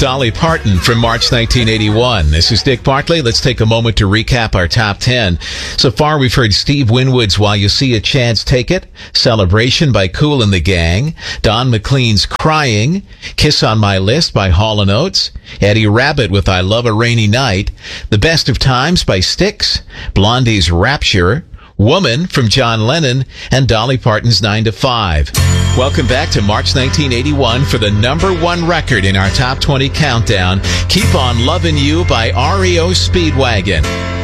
Dolly Parton from March 1981. This is Dick Bartley. Let's take a moment to recap our top 10. So far, we've heard Steve Winwood's While You See a Chance, Take It, Celebration by Kool and the Gang, Don McLean's Crying, Kiss on My List by Hall & Oates, Eddie Rabbitt with I Love a Rainy Night, The Best of Times by Styx, Blondie's Rapture, Woman from John Lennon, and Dolly Parton's 9 to 5. Welcome back to March 1981 for the number one record in our top 20 countdown, Keep on Lovin' You by REO Speedwagon.